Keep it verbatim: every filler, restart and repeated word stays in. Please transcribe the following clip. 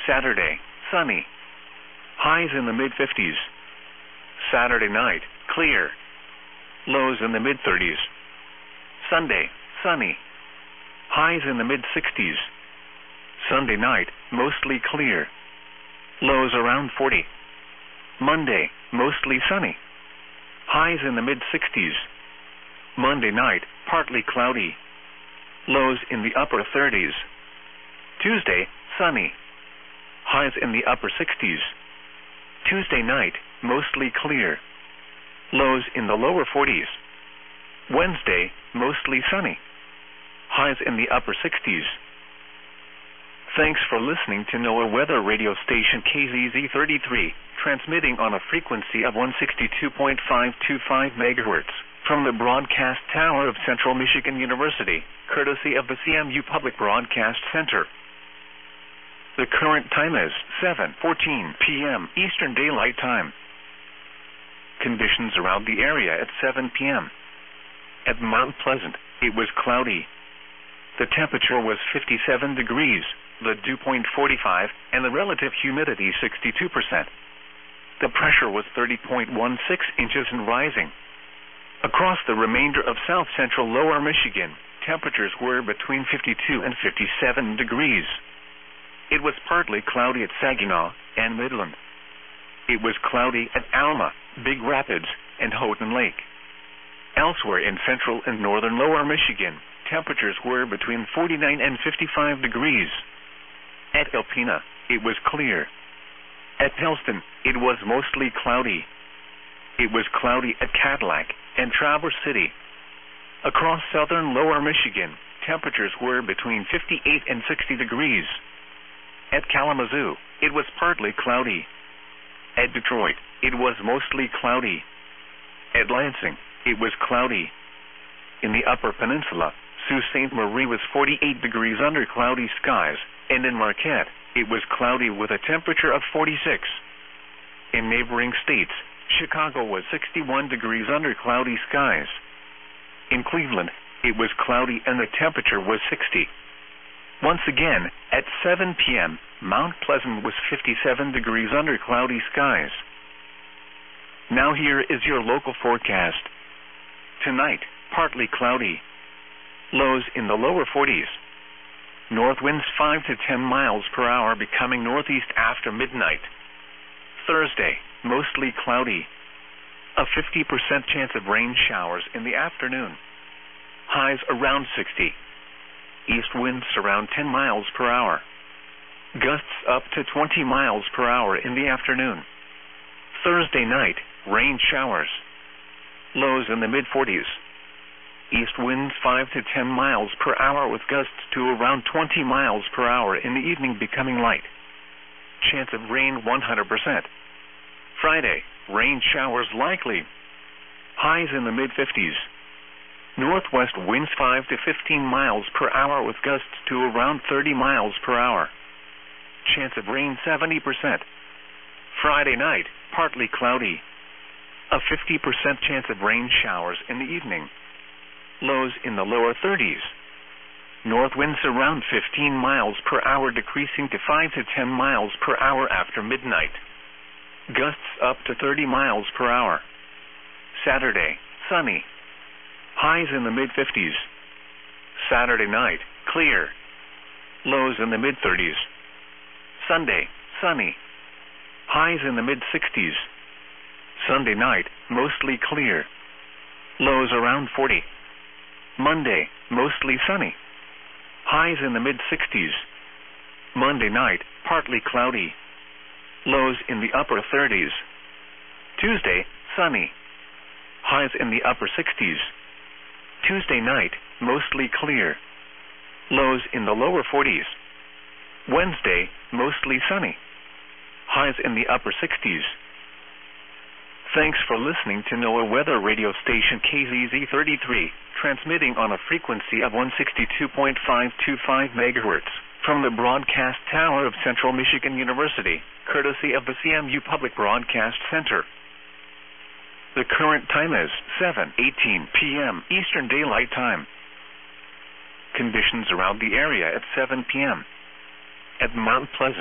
Saturday, sunny. Highs in the mid fifties. Saturday night, clear. Lows in the mid thirties. Sunday, sunny. Highs in the mid sixties. Sunday night, mostly clear. Lows around forty. Monday, mostly sunny. Highs in the mid sixties. Monday night, partly cloudy. Lows in the upper thirties. Tuesday, sunny. Highs in the upper sixties. Tuesday night, mostly clear. Lows in the lower forties. Wednesday, mostly sunny. Highs in the upper sixties. Thanks for listening to NOAA Weather Radio Station K Z Z thirty-three, transmitting on a frequency of one sixty-two point five two five megahertz from the broadcast tower of Central Michigan University, courtesy of the C M U Public Broadcast Center. The current time is seven fourteen p m Eastern Daylight Time. Conditions around the area at seven p m At Mount Pleasant, it was cloudy. The temperature was fifty-seven degrees, the dew point forty-five, and the relative humidity sixty-two percent. The pressure was thirty point one six inches and rising. Across the remainder of south-central lower Michigan, temperatures were between fifty-two and fifty-seven degrees. It was partly cloudy at Saginaw and Midland. It was cloudy at Alma, Big Rapids, and Houghton Lake. Elsewhere in central and northern lower Michigan, temperatures were between forty-nine and fifty-five degrees. At Alpena, it was clear. At Helston, it was mostly cloudy. It was cloudy at Cadillac and Traverse City. Across southern lower Michigan, temperatures were between fifty-eight and sixty degrees. At Kalamazoo, it was partly cloudy. At Detroit, it was mostly cloudy. At Lansing, it was cloudy. In the Upper Peninsula, Sault Ste. Marie was forty-eight degrees under cloudy skies, and in Marquette, it was cloudy with a temperature of forty-six. In neighboring states, Chicago was sixty-one degrees under cloudy skies. In Cleveland, it was cloudy and the temperature was sixty. Once again, at seven p m, Mount Pleasant was fifty-seven degrees under cloudy skies. Now here is your local forecast. Tonight, partly cloudy. Lows in the lower forties. North winds five to ten miles per hour becoming northeast after midnight. Thursday, mostly cloudy. A fifty percent chance of rain showers in the afternoon. Highs around sixty. East winds around ten miles per hour. Gusts up to twenty miles per hour in the afternoon. Thursday night, rain showers. Lows in the mid forties. East winds five to ten miles per hour with gusts to around twenty miles per hour in the evening becoming light. Chance of rain one hundred percent. Friday, rain showers likely. Highs in the mid fifties. Northwest winds five to fifteen miles per hour with gusts to around thirty miles per hour. Chance of rain seventy percent. Friday night, partly cloudy. A fifty percent chance of rain showers in the evening. Lows in the lower thirties. North winds around fifteen miles per hour decreasing to five to ten miles per hour after midnight. Gusts up to thirty miles per hour. Saturday, sunny. Highs in the mid fifties. Saturday night, clear. Lows in the mid thirties. Sunday, sunny. Highs in the mid sixties. Sunday night, mostly clear. Lows around forty. Monday, mostly sunny. Highs in the mid sixties. Monday night, partly cloudy. Lows in the upper thirties. Tuesday, sunny. Highs in the upper sixties. Tuesday night, mostly clear. Lows in the lower forties. Wednesday, mostly sunny. Highs in the upper sixties. Thanks for listening to NOAA Weather Radio Station K Z Z thirty-three, transmitting on a frequency of one sixty-two point five two five megahertz from the broadcast tower of Central Michigan University, courtesy of the C M U Public Broadcast Center. The current time is seven eighteen p m Eastern Daylight Time. Conditions around the area at seven p m At Mount Pleasant,